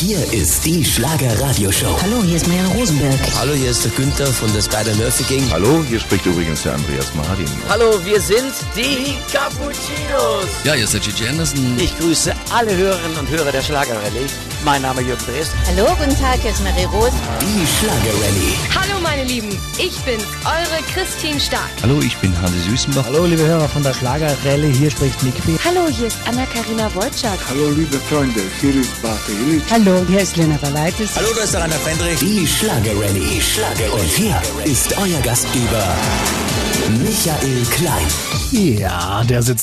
Hier ist die Schlager-Radio-Show. Hallo, hier ist Marianne Rosenberg. Hallo, hier ist der Günther von der Spider-Murphy Gang. Hallo, hier spricht übrigens der Andreas Marin. Hallo, wir sind die Cappuccinos. Ja, hier ist der Gigi Anderson. Ich grüße alle Hörerinnen und Hörer der Schlagerrallye. Mein Name ist Jürgen Drees. Hallo, guten Tag, hier ist Marie Rose. Die Schlager-Rallye. Hallo meine Lieben, ich bin's, eure Christine Stark. Hallo, ich bin Hansi Süßenbach. Hallo liebe Hörer von der Schlagerrallye, hier spricht Nicky. Hallo, hier ist Anna-Karina Wojcik. Hallo liebe Freunde, hier ist Barte Illich. Hallo, hier ist Lena Valaitis. Hallo, da ist der Rainer Fendrich. Die Schlager-Rallye. Und hier ist euer Gastgeber Michael Klein. Ja, der sitzt